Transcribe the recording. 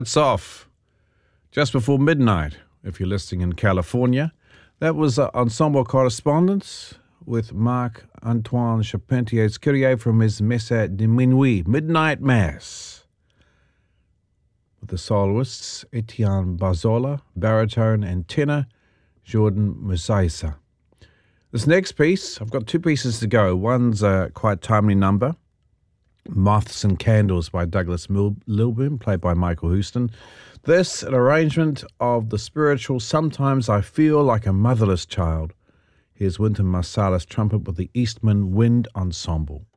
It's off just before midnight, if you're listening in California. That was Ensemble Correspondence with Marc-Antoine Charpentier's Kyrie from his Messe de Minuit, Midnight Mass, with the soloists Etienne Barzola, baritone, and tenor Jordan Musaisa. This next piece, I've got two pieces to go. One's a quite timely number, Moths and Candles by Douglas Lilburn, played by Michael Houston. This, an arrangement of the spiritual Sometimes I Feel Like a Motherless Child. Here's Wynton Marsalis trumpet with the Eastman Wind Ensemble.